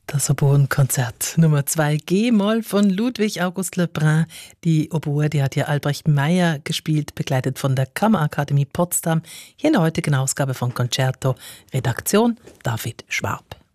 Das Oboenkonzert Nummer 2 G-Moll von Ludwig August Lebrun. Die Oboe, die hat hier Albrecht Meyer gespielt, begleitet von der Kammerakademie Potsdam. Hier in der heutigen Ausgabe von Concerto. Redaktion David Schwab.